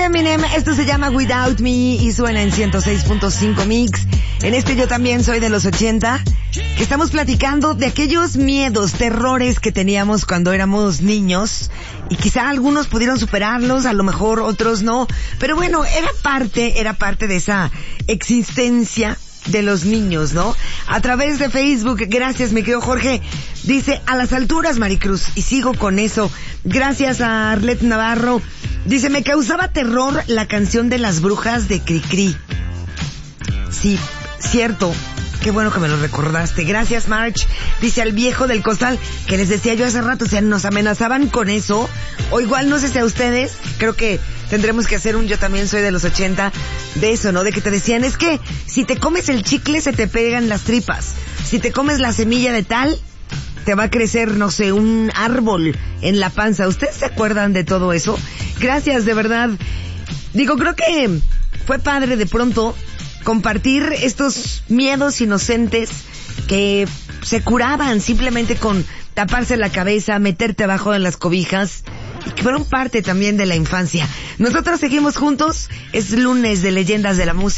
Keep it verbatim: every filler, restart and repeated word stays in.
Eminem, esto se llama Without Me y suena en ciento seis punto cinco Mix. En este Yo También Soy de los ochenta, que estamos platicando de aquellos miedos, terrores que teníamos cuando éramos niños, y quizá algunos pudieron superarlos, a lo mejor otros no, pero bueno, era parte, era parte de esa existencia de los niños, ¿no? A través de Facebook, gracias mi querido Jorge, dice, a las alturas Maricruz, y sigo con eso, gracias a Arlet Navarro, dice, me causaba terror la canción de las brujas de Cricri. Sí, cierto, qué bueno que me lo recordaste, gracias March, dice al viejo del costal, que les decía yo hace rato, o sea, nos amenazaban con eso, o igual no sé si a ustedes, creo que tendremos que hacer un Yo También Soy de los ochenta de eso, ¿no? De que te decían, es que si te comes el chicle se te pegan las tripas. Si te comes la semilla de tal, te va a crecer, no sé, un árbol en la panza. ¿Ustedes se acuerdan de todo eso? Gracias, de verdad. Digo, creo que fue padre de pronto compartir estos miedos inocentes que se curaban simplemente con taparse la cabeza, meterte abajo de las cobijas, y que fueron parte también de la infancia. Nosotros seguimos juntos, es lunes de Leyendas de la Música.